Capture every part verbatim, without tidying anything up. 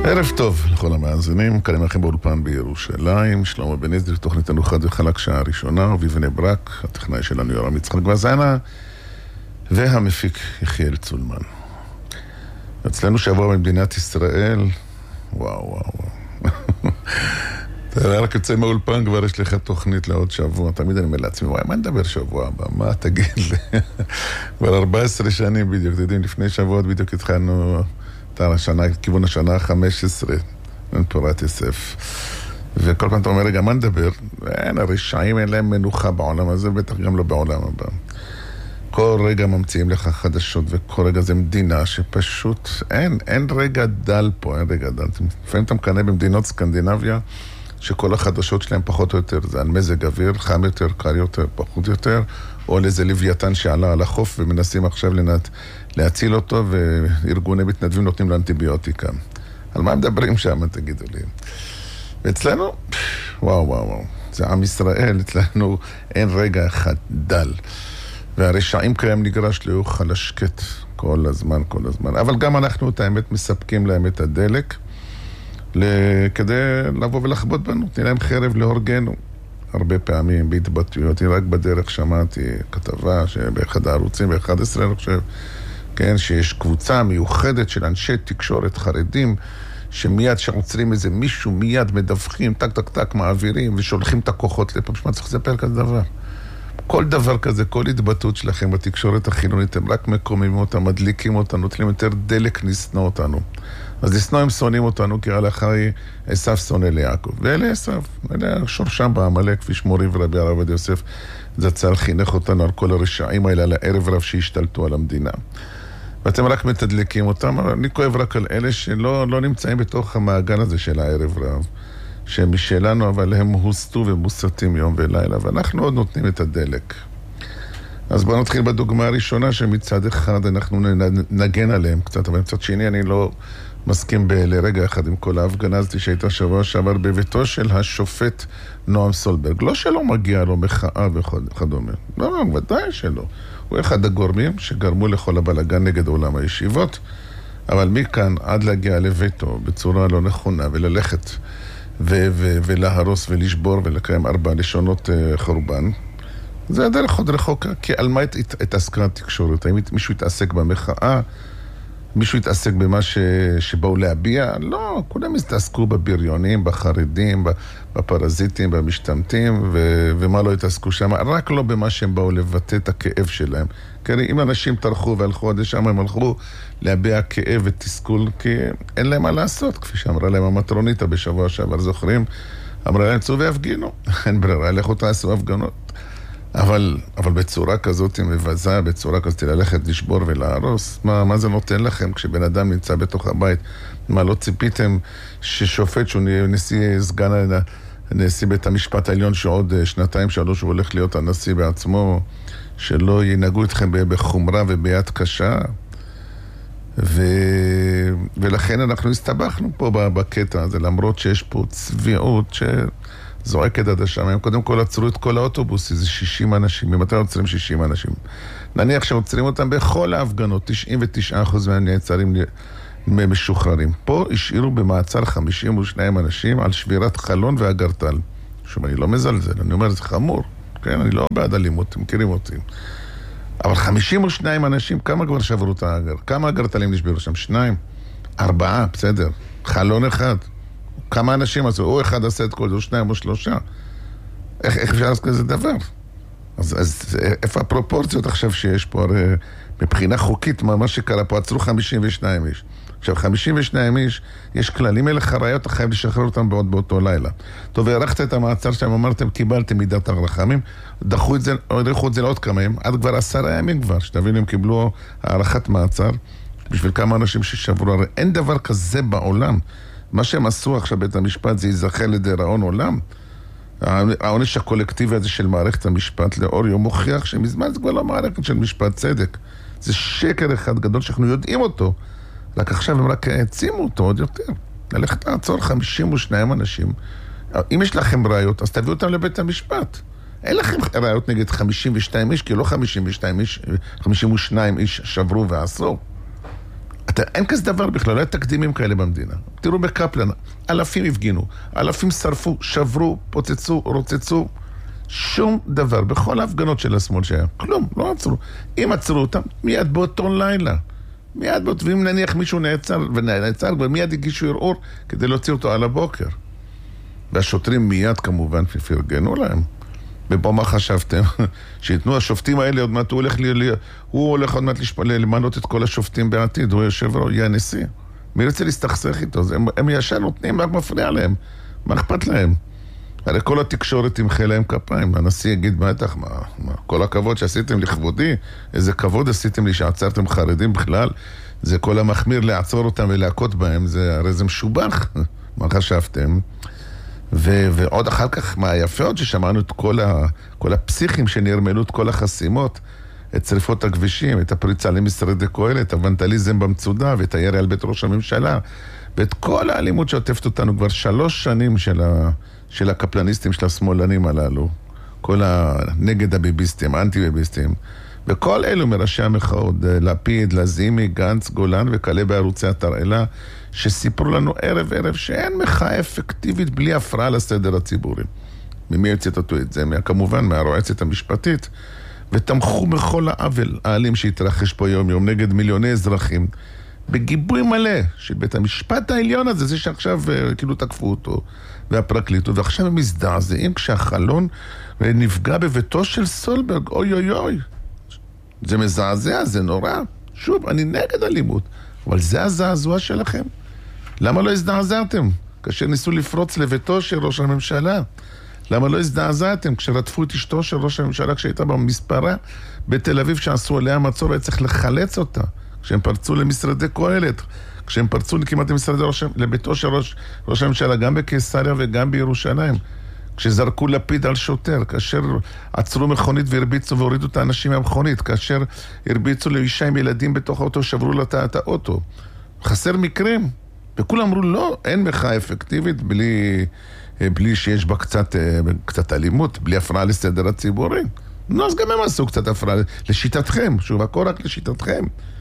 ערב טוב לכל המאזינים, כאן לכם באולפן בירושלים, שלמה בניזרי, תוכניתנו חד וחלק שעה הראשונה, ובבני ברק, הטכנאי שלנו יורם יצחק גבזנה, והמפיק יחיאל צולמן. אצלנו שבוע במדינת ישראל, וואו וואו וואו. אתה רק יוצא מהאולפן, כבר יש לך תוכנית לעוד שבוע, תמיד אני אומר לעצמי, וואי, מה נדבר שבוע הבא? מה תגיד לי? כבר ארבע עשרה שנים בדיוק, אתם יודעים, לפני שבועות בדיוק התחלנו השנה, כיוון השנה ה-חמש עשרה, תורת יוסף. וכל פעם אתה אומר, רגע, מה נדבר? אין, הרשעים אין להם מנוחה בעולם הזה, בטח גם לא בעולם הבא. כל רגע ממציאים לך חדשות, וכל רגע זה מדינה שפשוט אין, אין רגע דל פה, אין רגע דל. לפעמים אתה מקנה במדינות סקנדינביה, שכל החדשות שלהם פחות או יותר, זה על מזג אוויר, חם יותר, קר יותר, פחות יותר, או לאיזה לוויתן שעלה על החוף, ומנסים עכשיו לנת... להציל אותו, וארגוני מתנדבים נותנים לאנטיביוטיקה. על מה מדברים שם, תגידו לי? ואצלנו, וואו וואו וואו, זה עם ישראל, אצלנו אין רגע אחד דל. והרשעים קיים נגרש ליוכל השקט כל הזמן, כל הזמן. אבל גם אנחנו, את האמת, מספקים להם את הדלק, כדי לבוא ולחבוט בנו, תני להם חרב להורגנו. הרבה פעמים בהתבטאויות, רק בדרך שמעתי כתבה שבאחד הערוצים, ב-אחד עשרה אני חושב, כן, שיש קבוצה מיוחדת של אנשי תקשורת חרדים, שמיד שעוצרים איזה מישהו, מיד מדווחים, טק טק טק מעבירים, ושולחים את הכוחות לפה, שמה צריך לספר כזה דבר. כל דבר כזה, כל התבטאות שלכם בתקשורת החילונית, הם רק מקוממים אותם, מדליקים אותנו, נותנים יותר דלק לשנוא אותנו. אז לשנוא הם שונאים אותנו, כי על אחרי עשיו שונא ליעקב. ואלה עשיו, אלה שורשם בעמלק, כפי שמורי ורבי הרב עובדיה יוסף, זצ"ל חינך אותנו על כל הרשעים האלה, על הערב רב שהשתלטו על המדינה. ואתם רק מתדלקים אותם, אני כואב רק על אלה שלא לא נמצאים בתוך המעגן הזה של הערב רב, שהם משלנו, אבל הם הוסתו ומוסתים יום ולילה, ואנחנו עוד נותנים את הדלק. אז בואו נתחיל בדוגמה הראשונה, שמצד אחד אנחנו נגן עליהם קצת, אבל מצד שני אני לא מסכים לרגע אחד עם כל ההפגנה הזאת שהייתה שבוע שעבר בביתו של השופט נועם סולברג. לא שלא מגיע לו מחאה וכדומה. לא, לא, ודאי שלא. הוא אחד הגורמים שגרמו לכל הבלגן נגד עולם הישיבות, אבל מכאן עד להגיע לביתו בצורה לא נכונה וללכת ו- ו- ולהרוס ולשבור ולקיים ארבע לשונות uh, חורבן, זה הדרך עוד רחוקה. כי על מה התעסקה התקשורת? האם מישהו התעסק במחאה? מישהו התעסק במה ש... שבאו להביע? לא, כולם התעסקו בבריונים, בחרדים, בפרזיטים, במשתמטים, ו... ומה לא התעסקו שם, רק לא במה שהם באו לבטא את הכאב שלהם. כי אם אנשים טרחו והלכו עד שם, הם הלכו להביע כאב ותסכול, כי אין להם מה לעשות, כפי שאמרה להם המטרוניתה בשבוע שעבר, זוכרים? אמרה להם, צאו והפגינו, אין ברירה, לכו תעשו הפגנות. אבל, אבל בצורה כזאת מבזה, בצורה כזאת ללכת לשבור ולהרוס, מה, מה זה נותן לכם כשבן אדם נמצא בתוך הבית? מה, לא ציפיתם ששופט שהוא נשיא סגן נשיא בית המשפט העליון, שעוד שנתיים שלוש הוא הולך להיות הנשיא בעצמו, שלא ינהגו אתכם בחומרה וביד קשה? ו... ולכן אנחנו הסתבכנו פה בקטע הזה, למרות שיש פה צביעות ש... זועקת עד השמיים. קודם כל עצרו את כל האוטובוס, זה שישים אנשים. ממתי עוצרים שישים אנשים? נניח שעוצרים אותם בכל ההפגנות, תשעים ותשעה אחוז מהנעצרים משוחררים. פה השאירו במעצר חמישים ושניים אנשים על שבירת חלון ואגרטל. שוב, אני לא מזלזל, אני אומר, זה חמור. כן, אני לא בעד אלימות, אתם מכירים אותי. אבל חמישים ושניים אנשים, כמה כבר שברו את האגר? כמה אגרטלים נשברו שם? שניים? ארבעה, בסדר. חלון אחד. כמה אנשים עשו, או אחד עשה את כל זה, או שניים או שלושה. איך, איך אפשר לעשות כזה דבר? אז, אז איפה הפרופורציות עכשיו שיש פה? הרי מבחינה חוקית, מה, מה שקרה פה, עצרו חמישים ושניים איש. עכשיו, חמישים ושניים איש, יש כללים אלה חריות, אתה חייב לשחרר אותם בעוד באותו לילה. טוב, הערכת את המעצר שלהם, אמרתם, קיבלתם מידת הרחמים, דחו את זה, או דחו את זה לעוד כמה ימים, עד כבר עשרה ימים כבר, שתבינו, הם קיבלו הערכת מעצר, בשביל כמה אנשים ששברו, הרי אין דבר כזה בעולם. מה שהם עשו עכשיו בית המשפט זה ייזכר לדיראון עולם. העונש הקולקטיבי הזה של מערכת המשפט לאור יום מוכיח שמזמן זה כבר לא מערכת של משפט צדק. זה שקר אחד גדול שאנחנו יודעים אותו, רק עכשיו הם רק העצימו אותו עוד יותר. ללכת לעצור חמישים ושניים אנשים. אם יש לכם ראיות, אז תביאו אותם לבית המשפט. אין לכם ראיות נגד חמישים ושניים איש, כי לא חמישים ושניים איש, חמישים ושניים איש שברו ועשו. אתה, אין כזה דבר בכלל, לא היה תקדימים כאלה במדינה. תראו בקפלן, אלפים הפגינו, אלפים שרפו, שברו, פוצצו, רוצצו, שום דבר, בכל ההפגנות של השמאל שהיה, כלום, לא עצרו. אם עצרו אותם, מיד באותו לילה. מיד באותו, ואם נניח מישהו נעצר, ונעצר, ומיד הגישו ערעור כדי להוציא אותו על הבוקר. והשוטרים מיד כמובן פרגנו להם. ובו מה חשבתם? שיתנו השופטים האלה, עוד מעט הוא הולך, לי, הוא הולך עוד מעט למנות את כל השופטים בעתיד, הוא יושב ראש, יהיה נשיא. מי רוצה להסתכסך איתו? הם, הם ישר נותנים, רק מפריע להם. מה אכפת להם? הרי כל התקשורת תמחה להם כפיים. הנשיא יגיד, בטח, מה, מה, כל הכבוד שעשיתם לכבודי, איזה כבוד עשיתם לי שעצרתם חרדים בכלל, זה כל המחמיר לעצור אותם ולהכות בהם, זה, הרי זה משובח. מה חשבתם? ו- ועוד אחר כך, מה היפה עוד ששמענו את כל, ה- כל הפסיכים שנרמלו את כל החסימות, את שריפות הכבישים, את הפריצה למשרדי קהלת, הוונדליזם במצודה, ואת הירי על בית ראש הממשלה, ואת כל האלימות שעוטפת אותנו כבר שלוש שנים של, ה- של הקפלניסטים, של השמאלנים הללו, כל הנגד הביביסטים, האנטי-ביביסטים, וכל אלו מראשי המחאות, לפיד, לזימי, גנץ, גולן וכלה בערוצי התרעלה, שסיפרו לנו ערב ערב שאין מחאה אפקטיבית בלי הפרעה לסדר הציבורי. ממי הציטטו את זה? כמובן מהרועצת המשפטית, ותמכו בכל העוול האלים שהתרחש פה יום יום נגד מיליוני אזרחים, בגיבוי מלא של בית המשפט העליון הזה, זה שעכשיו כאילו תקפו אותו, והפרקליטות, ועכשיו הם מזדעזעים כשהחלון נפגע בביתו של סולברג, אוי אוי אוי. זה מזעזע, זה נורא. שוב, אני נגד אלימות, אבל זה הזעזוע שלכם. למה לא הזדעזעתם? כאשר ניסו לפרוץ לביתו של ראש הממשלה. למה לא הזדעזעתם? כשרדפו את אשתו של ראש הממשלה, כשהייתה במספרה בתל אביב, שעשו עליה מצור, היה צריך לחלץ אותה. כשהם פרצו למשרדי קהלת, כשהם פרצו כמעט למשרדי ראש, לביתו של ראש, ראש הממשלה, גם בקיסריה וגם בירושלים. כשזרקו לפיד על שוטר, כאשר עצרו מכונית והרביצו והורידו את האנשים מהמכונית, כאשר הרביצו לאישה עם ילדים בתוך האוטו, שברו לה את האוטו. חסר מקרים. וכולם אמרו, לא, אין מחאה אפקטיבית בלי, בלי שיש בה קצת, קצת אלימות, בלי הפרעה לסדר הציבורי. נו, אז גם הם עשו קצת הפרעה לשיטתכם, שוב, הכל רק לשיטתכם.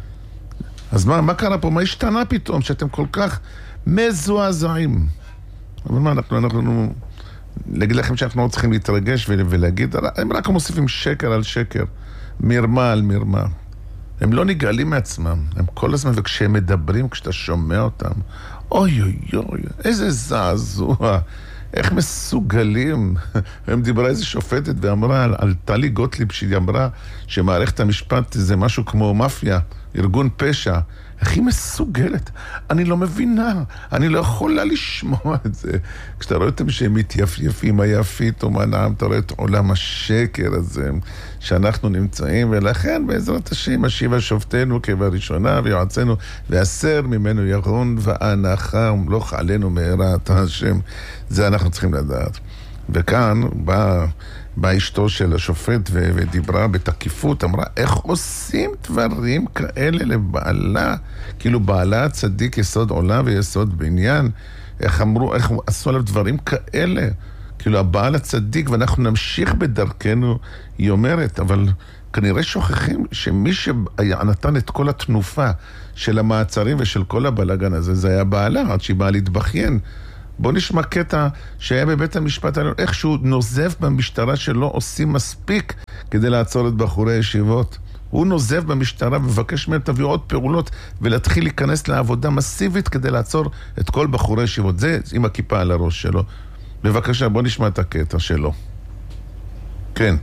אז מה, מה קרה פה? מה השתנה פתאום שאתם כל כך מזועזעים? אבל מה, אנחנו, אנחנו, להגיד לכם שאנחנו לא צריכים להתרגש ולהגיד, הם רק מוסיפים שקר על שקר, מרמה על מרמה. הם לא נגאלים מעצמם, הם כל הזמן, וכשהם מדברים, כשאתה שומע אותם, אוי אוי אוי, איזה זעזוע, איך מסוגלים. הם דיברה איזה שופטת ואמרה על, על טלי גוטליב, שהיא אמרה שמערכת המשפט זה משהו כמו מאפיה, ארגון פשע. איך היא מסוגלת? אני לא מבינה, אני לא יכולה לשמוע את זה. כשאתה רואה אותם שהם מתייפייפים, היפית או מנעם, אתה רואה את עולם השקר הזה שאנחנו נמצאים, ולכן בעזרת השם השיבה שופטנו כבראשונה ויועצנו, והסר ממנו ירון ואנחה ומלוך עלינו מהרת השם. זה אנחנו צריכים לדעת. וכאן בא, בא אשתו של השופט ו- ודיברה בתקיפות, אמרה, איך עושים דברים כאלה לבעלה? כאילו בעלה צדיק יסוד עולם ויסוד בניין, איך אמרו, איך עשו עליו דברים כאלה? כאילו הבעל הצדיק, ואנחנו נמשיך בדרכנו, היא אומרת, אבל כנראה שוכחים שמי שנתן את כל התנופה של המעצרים ושל כל הבלגן הזה, זה היה בעלה, עד שהיא באה להתבכיין. בוא נשמע קטע שהיה בבית המשפט העליון, איך שהוא נוזף במשטרה שלא עושים מספיק כדי לעצור את בחורי הישיבות. הוא נוזף במשטרה ומבקש מהם תביאו עוד פעולות ולהתחיל להיכנס לעבודה מסיבית כדי לעצור את כל בחורי הישיבות. זה עם הכיפה על הראש שלו. בבקשה, בוא נשמע את הקטע שלו. כן.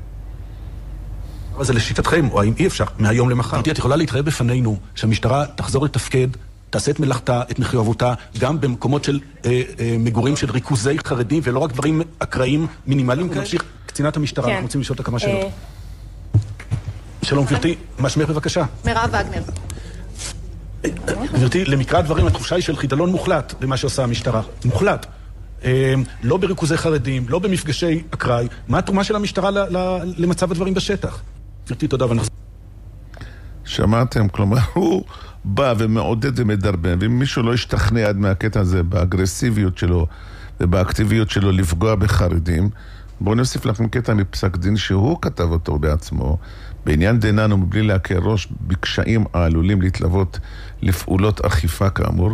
אבל זה לשיטתכם, או האם אי אפשר, מהיום למחר. את יכולה להתראה בפנינו שהמשטרה תחזור לתפקד, תעשה את מלאכתה, את מחויבותה, גם במקומות של אה, אה, מגורים של ריכוזי חרדים, ולא רק דברים אקראיים מינימליים. כן. נמשיך, קצינת המשטרה, כן. אנחנו רוצים לשאול אותה כמה שאלות. אה... שלום גברתי, מה שמך בבקשה? מירב וגנר. גברתי, למקרא הדברים, התחושה היא של חידלון מוחלט במה שעושה המשטרה. מוחלט. אה, לא בריכוזי חרדים, לא במפגשי אקראי. מה התרומה של המשטרה ל- ל- למצב הדברים בשטח? גברתי, תודה ונחזור. שמעתם? כלומר, הוא בא ומעודד ומדרבן, ואם מישהו לא ישתכנע עד מהקטע הזה, באגרסיביות שלו ובאקטיביות שלו לפגוע בחרדים, בואו נוסיף לכם קטע מפסק דין שהוא כתב אותו בעצמו, בעניין דנן ומבלי להקל ראש בקשיים העלולים להתלוות לפעולות אכיפה כאמור,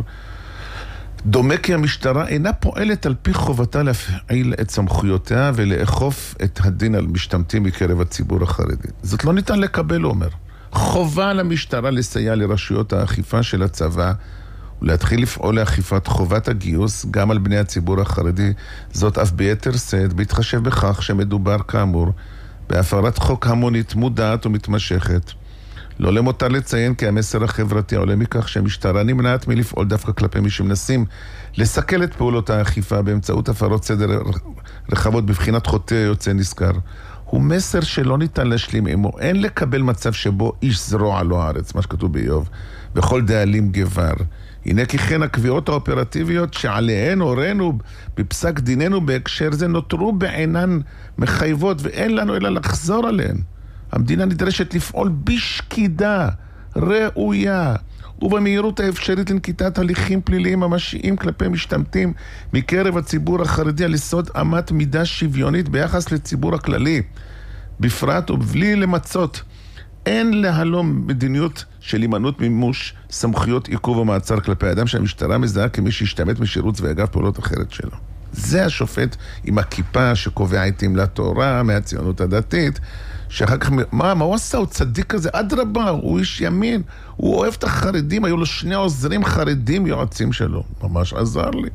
דומה כי המשטרה אינה פועלת על פי חובתה להפעיל את סמכויותיה ולאכוף את הדין על משתמטים מקרב הציבור החרדי. זאת לא ניתן לקבל, אומר. חובה למשטרה לסייע לרשויות האכיפה של הצבא ולהתחיל לפעול לאכיפת חובת הגיוס גם על בני הציבור החרדי, זאת אף ביתר שאת, בהתחשב בכך שמדובר כאמור בהפרת חוק המונית מודעת ומתמשכת. לא למותר לציין כי המסר החברתי עולה מכך שהמשטרה נמנעת מלפעול דווקא כלפי מי שמנסים לסכל את פעולות האכיפה באמצעות הפרות סדר רחבות בבחינת חוטא יוצא נזכר. הוא מסר שלא ניתן להשלים עמו. אין לקבל מצב שבו איש זרוע לא הארץ, מה שכתוב באיוב, וכל דאלים גבר. הנה כי כן הקביעות האופרטיביות שעליהן הורנו בפסק דיננו בהקשר זה נותרו בעינן מחייבות ואין לנו אלא לחזור עליהן. המדינה נדרשת לפעול בשקידה, ראויה, ובמהירות האפשרית לנקיטת הליכים פליליים ממשיים כלפי משתמטים מקרב הציבור החרדי על יסוד אמת מידה שוויונית ביחס לציבור הכללי. בפרט ובלי למצות, אין להלום מדיניות של הימנעות מימוש סמכויות עיכוב ומעצר כלפי האדם שהמשטרה מזהה כמי שהשתמט משירות צבאי אגב פעולות אחרת שלו. זה השופט עם הכיפה שקובע עיתים לתורה מהציונות הדתית, שאחר כך, מה, מה הוא עשה? הוא צדיק כזה, אדרבה, הוא איש ימין, הוא אוהב את החרדים, היו לו שני עוזרים חרדים יועצים שלו. ממש עזר לי.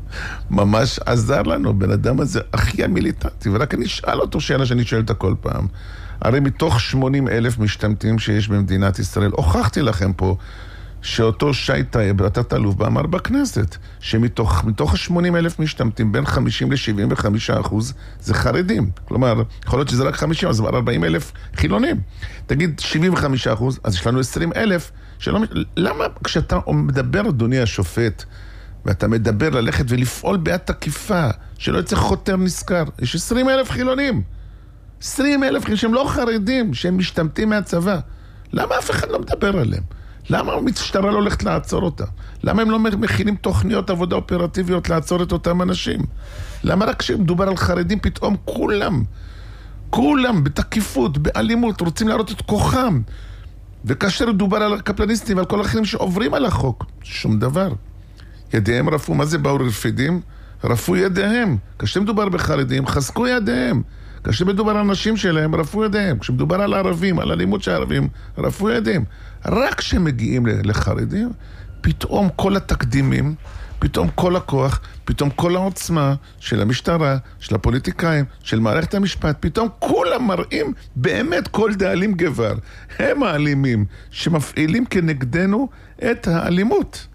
ממש עזר לנו, בן אדם הזה הכי המיליטנטי, ורק אני אשאל אותו שאלה שאני שואל אותה כל פעם. הרי מתוך שמונים אלף משתמטים שיש במדינת ישראל, הוכחתי לכם פה שאותו שי טייב, התת-אלוף, באמר בכנסת, שמתוך מתוך ה-שמונים אלף משתמטים, בין חמישים ל-שבעים וחמישה אחוז זה חרדים. כלומר, יכול להיות שזה רק חמישים, אז זה ארבעים אלף חילונים. תגיד שבעים וחמישה אחוז, אז יש לנו עשרים אלף שלא... למה כשאתה מדבר, אדוני השופט, ואתה מדבר ללכת ולפעול בעד תקיפה, שלא יצא חותר נזכר, יש עשרים אלף חילונים. עשרים אלף שהם לא חרדים, שהם משתמטים מהצבא. למה אף אחד לא מדבר עליהם? למה המשטרה לא הולכת לעצור אותה? למה הם לא מכינים תוכניות עבודה אופרטיביות לעצור את אותם אנשים? למה רק כשמדובר על חרדים פתאום כולם, כולם בתקיפות, באלימות, רוצים להראות את כוחם? וכאשר מדובר על הקפלניסטים ועל כל האחרים שעוברים על החוק, שום דבר. ידיהם רפו, מה זה באו רפידים? רפו ידיהם. כאשר מדובר בחרדים, חזקו ידיהם. כאשר מדובר על אנשים שלהם, רפו ידיהם. כשמדובר על ערבים, על אלימות של ערבים, רפו ידיהם. רק כשמגיעים לחרדים, פתאום כל התקדימים, פתאום כל הכוח, פתאום כל העוצמה של המשטרה, של הפוליטיקאים, של מערכת המשפט, פתאום כולם מראים באמת כל דאלים גבר. הם האלימים שמפעילים כנגדנו את האלימות.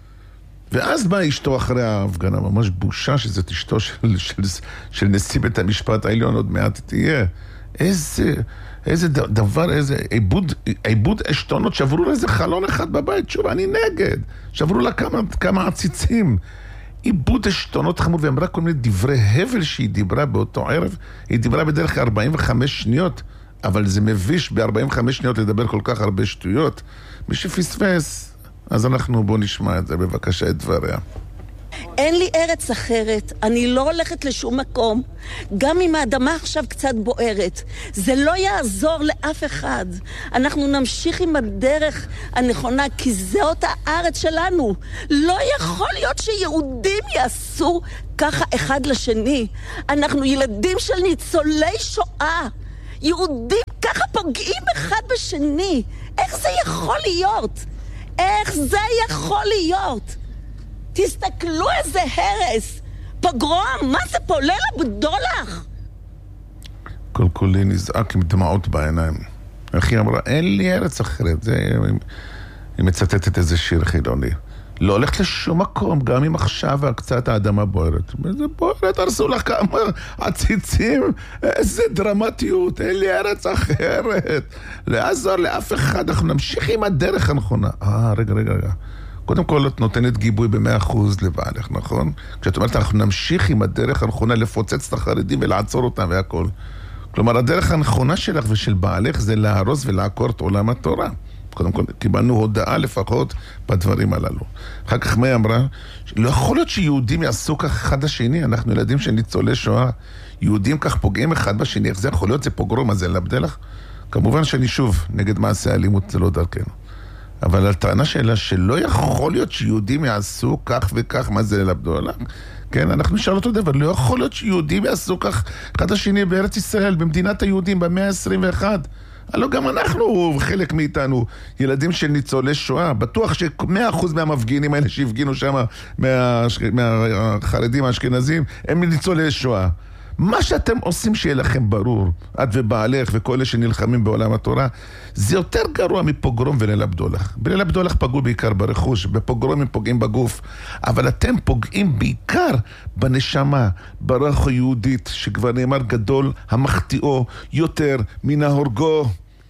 ואז באה אשתו אחרי ההפגנה, ממש בושה שזאת אשתו של, של, של נשיא בית המשפט העליון, עוד מעט תהיה. איזה, איזה דבר, איזה עיבוד, עיבוד אשתונות, שברו לה איזה חלון אחד בבית, שוב, אני נגד. שברו לה כמה, כמה עציצים. עיבוד אשתונות חמור, ואמרה כל מיני דברי הבל שהיא דיברה באותו ערב. היא דיברה בדרך ארבעים וחמש שניות, אבל זה מביש ב-ארבעים וחמש שניות לדבר כל כך הרבה שטויות. מי שפספס... אז אנחנו בוא נשמע את זה, בבקשה, את דבריה. אין לי ארץ אחרת, אני לא הולכת לשום מקום, גם אם האדמה עכשיו קצת בוערת. זה לא יעזור לאף אחד. אנחנו נמשיך עם הדרך הנכונה, כי זאת הארץ שלנו. לא יכול להיות שיהודים יעשו ככה אחד לשני. אנחנו ילדים של ניצולי שואה. יהודים ככה פוגעים אחד בשני. איך זה יכול להיות? איך זה יכול להיות? תסתכלו איזה הרס, פוגרום, מה זה פה? ליל הבדולח? כל כולי נזעק עם דמעות בעיניים. אחי אמרה, אין לי ארץ אחרת. זה, היא מצטטת איזה שיר חילוני. לא הולכת לשום מקום, גם אם עכשיו קצת האדמה בוערת. זה בוערת, הרסו לך כמה עציצים, איזה דרמטיות, אין לי ארץ אחרת. לעזור לאף אחד, אנחנו נמשיך עם הדרך הנכונה. אה, רגע, רגע, רגע. קודם כל, את נותנת גיבוי ב-מאה אחוז לבעלך, נכון? כשאת אומרת, אנחנו נמשיך עם הדרך הנכונה לפוצץ את החרדים ולעצור אותם והכל. כלומר, הדרך הנכונה שלך ושל בעלך זה להרוס ולעקור את עולם התורה. קודם כל, קיבלנו הודעה לפחות בדברים הללו. אחר כך מה אמרה? לא יכול להיות שיהודים יעשו כך אחד השני, אנחנו ילדים של ניצולי שואה, יהודים כך פוגעים אחד בשני, איך זה יכול להיות? זה פוגרום, אז זה לבדלך? כמובן שאני שוב, נגד מעשה האלימות, זה לא דרכנו. אבל הטענה שלה שלא יכול להיות שיהודים יעשו כך וכך, מה זה לבדלך? כן, אנחנו נשאל אותו דבר, לא יכול להיות שיהודים יעשו כך אחד השני בארץ ישראל, במדינת היהודים, במאה ה-עשרים ואחת. הלוא גם אנחנו, חלק מאיתנו, ילדים של ניצולי שואה, בטוח ש-מאה אחוז מהמפגינים האלה שהפגינו שם, מה... מהחרדים האשכנזים, הם ניצולי שואה. מה שאתם עושים שיהיה לכם ברור, את ובעלך וכל אלה שנלחמים בעולם התורה, זה יותר גרוע מפוגרום וליל הבדולח. בליל הבדולח פגעו בעיקר ברכוש, בפוגרום הם פוגעים בגוף, אבל אתם פוגעים בעיקר בנשמה, ברוח היהודית, שכבר נאמר גדול, המחטיאו יותר מן ההורגו.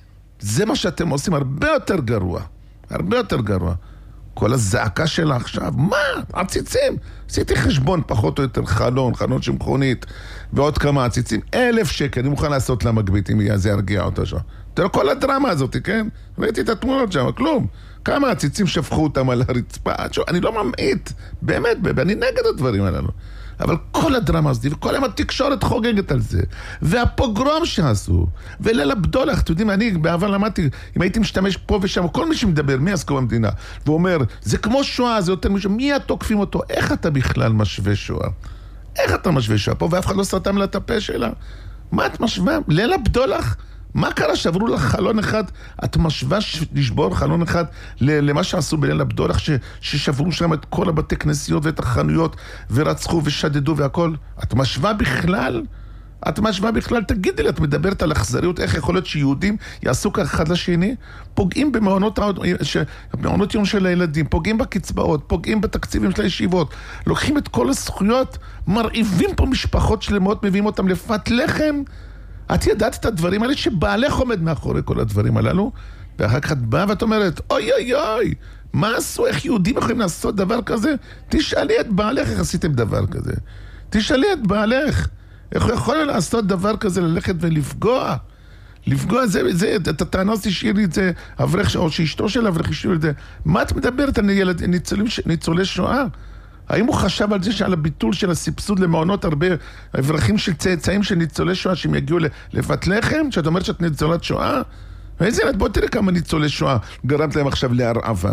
זה מה שאתם עושים, הרבה יותר גרוע, הרבה יותר גרוע. כל הזעקה שלה עכשיו, מה? עציצים. עשיתי חשבון פחות או יותר חלון, חלון של מכונית, ועוד כמה עציצים. אלף שקל, אני מוכן לעשות לה מגבית, אם זה ירגיע אותה שם. תראה, כל הדרמה הזאת, כן? ראיתי את התמונות שם, כלום. כמה עציצים שפכו אותם על הרצפה. אני לא ממעיט, באמת, אני נגד הדברים הללו. אבל כל הדרמה הזאת, וכל היום התקשורת חוגגת על זה, והפוגרום שעשו, וליל הבדולח, אתם יודעים, אני בעבר למדתי, אם הייתי משתמש פה ושם, כל מי שמדבר, מי עסקו במדינה, ואומר, זה כמו שואה, זה יותר מישהו, מי התוקפים אותו? איך אתה בכלל משווה שואה? איך אתה משווה שואה פה? ואף אחד לא סרתם לה את הפה שלה. מה את משווה? ליל הבדולח? מה קרה? שעברו לך חלון אחד, את משווה לשבור חלון אחד למה שעשו בליל הבדולח, ששברו שם את כל הבתי כנסיות ואת החנויות, ורצחו ושדדו והכל. את משווה בכלל? את משווה בכלל? תגידי לי, את מדברת על אכזריות, איך יכול להיות שיהודים יעשו כך אחד לשני? פוגעים במעונות, במעונות יום של הילדים, פוגעים בקצבאות, פוגעים בתקציבים של הישיבות, לוקחים את כל הזכויות, מרעיבים פה משפחות שלמות, מביאים אותם לפת לחם. את ידעת את הדברים האלה שבעלך עומד מאחורי כל הדברים הללו, ואחר כך את באה ואת אומרת, אוי אוי אוי, מה עשו? איך יהודים יכולים לעשות דבר כזה? תשאלי את בעלך איך עשיתם דבר כזה. תשאלי את בעלך, איך הוא יכול לעשות דבר כזה, ללכת ולפגוע? לפגוע, זה, זה, את הטענה תשאיר לי את זה, אברך, או שאשתו של אברך ישאיר לי את זה. מה את מדברת על ילד, ניצולים, ניצולי שואה? האם הוא חשב על זה שעל הביטול של הסבסוד למעונות הרבה אברכים של צאצאים של ניצולי שואה שהם יגיעו לפת לחם? שאת אומרת שאת ניצולת שואה? ואיזה ילד, בוא תראה כמה ניצולי שואה גרמת להם עכשיו להרעבה.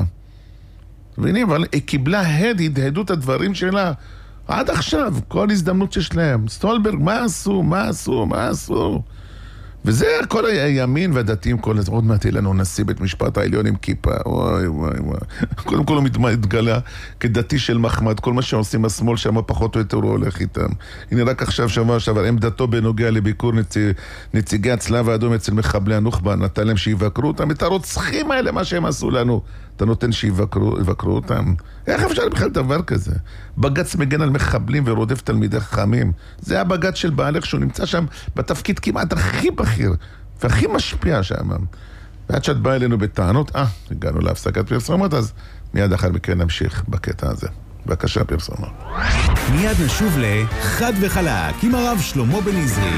והנה, אבל היא קיבלה הד, הדהדות הדברים שלה עד עכשיו, כל הזדמנות שיש להם. סטולברג, מה עשו? מה עשו? מה עשו? וזה כל הימין והדתיים, כל זה, עוד מעט לנו נשיא בית משפט העליון עם כיפה, וואי וואי וואי. קודם כל הוא מתגלה כדתי של מחמד, כל מה שעושים השמאל שם פחות או יותר הוא הולך איתם. הנה רק עכשיו שבוע שעבר, עמדתו בנוגע לביקור נציג, נציגי הצלב האדום אצל מחבלי הנוח'בה, נתן להם שיבקרו אותם, את הרוצחים האלה, מה שהם עשו לנו, אתה נותן שיבקרו יבקרו אותם. איך אפשר בכלל דבר כזה? בג"ץ מגן על מחבלים ורודף תלמידי חכמים. זה הבג"ץ של בעלך שהוא נמצא שם בתפקיד כמעט הכי בכיר והכי משפיע שם. ועד שאת באה אלינו בטענות, אה, הגענו להפסקת פרסומות, אז מיד אחר מכן נמשיך בקטע הזה. בבקשה, פרסומות. מיד נשוב לחד וחלק עם הרב שלמה בן-עזרי.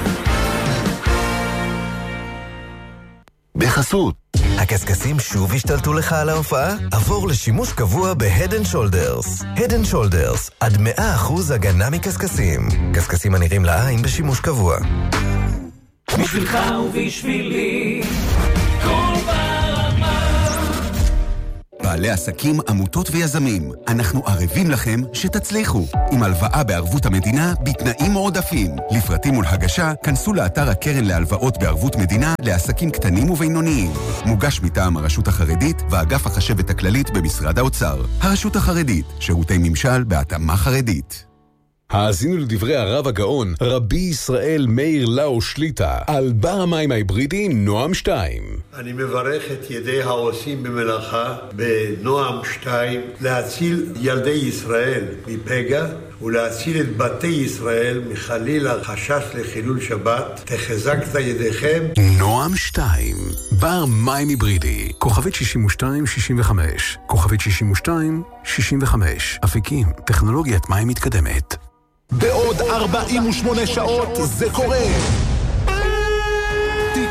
בחסות. הקסקסים שוב השתלטו לך על ההופעה? עבור לשימוש קבוע ב-Head and Shoulders. Head and Shoulders, עד מאה אחוז הגנה מקסקסים. קסקסים הנראים לעין בשימוש קבוע. בשבילך ובשבילי, כל ברמה. בעלי עסקים, עמותות ויזמים, אנחנו ערבים לכם שתצליחו. עם הלוואה בערבות המדינה בתנאים מועדפים. לפרטים ולהגשה, כנסו לאתר הקרן להלוואות בערבות מדינה לעסקים קטנים ובינוניים. מוגש מטעם הרשות החרדית ואגף החשבת הכללית במשרד האוצר. הרשות החרדית, שירותי ממשל בהתאמה חרדית. האזינו לדברי הרב הגאון, רבי ישראל מאיר לאו שליטה, על בר המים ההיברידי נועם שתיים. אני מברך את ידי העושים במלאכה בנועם שתיים להציל ילדי ישראל מפגע ולהציל את בתי ישראל מחליל החשש לחילול שבת. תחזקת ידיכם. נועם שתיים, בר מים היברידי, כוכבית שישים ושתיים שישים וחמש, כוכבית שישים ושתיים שישים וחמש, אפיקים, טכנולוגיית מים מתקדמת. בעוד ארבעים ושמונה שעות זה קורה. תיק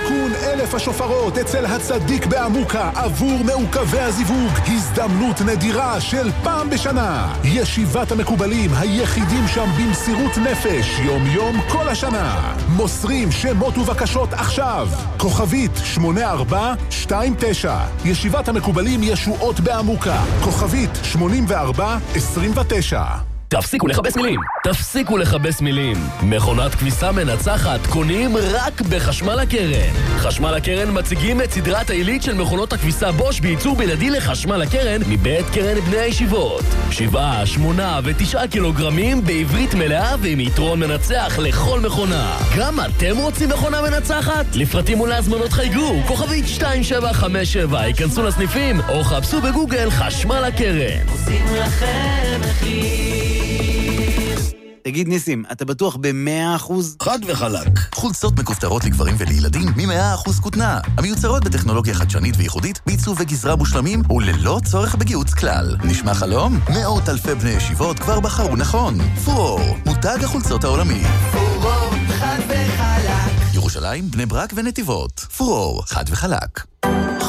תיקון אלף השופרות אצל הצדיק בעמוקה עבור מעוכבי הזיווג. הזדמנות נדירה של פעם בשנה. ישיבת המקובלים, היחידים שם במסירות נפש, יום יום כל השנה. מוסרים שמות ובקשות עכשיו. כוכבית שמונה ארבע שתיים תשע. ישיבת המקובלים ישועות בעמוקה. כוכבית שמונים וארבע עשרים ותשע. תפסיקו לחבש מילים, תפסיקו לחבש מילים. מכונת כביסה מנצחת קונים רק בחשמל הקרן. חשמל הקרן מציגים את סדרת העילית של מכונות הכביסה בוש בייצור בלעדי לחשמל הקרן מבית קרן בני הישיבות. שבעה, שמונה ותשעה קילוגרמים בעברית מלאה ועם יתרון מנצח לכל מכונה. גם אתם רוצים מכונה מנצחת? לפרטים ולהזמנות חייגו, כוכבית שתיים שבע חמש שבע, היכנסו לסניפים או חפשו בגוגל חשמל הקרן. עושים לכם מחיר. תגיד ניסים, אתה בטוח ב-מאה אחוז? חד וחלק. חולצות מכופתרות לגברים ולילדים מ-מאה אחוז כותנה. המיוצרות בטכנולוגיה חדשנית וייחודית, בעיצוב וגזרה מושלמים וללא צורך בגיוץ כלל. נשמע חלום? מאות אלפי בני ישיבות כבר בחרו נכון. פורור, מותג החולצות העולמי. פורור, חד וחלק. ירושלים, בני ברק ונתיבות. פורור, חד וחלק.